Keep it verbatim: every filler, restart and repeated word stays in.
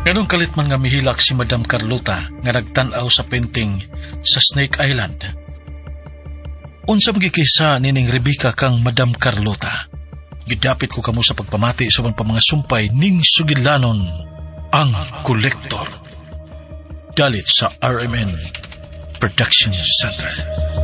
Ganong kalit man nga mihilak si Madam Carlota nga nagtanaw sa painting sa Snake Island. Unsa magikisa nining Rebecca kang Madam Carlota? Gidapit ko kamo sa pagpamati sa pa mga sumpay ning sugilanon ang Kolektor. Dalit sa R M N Production Center.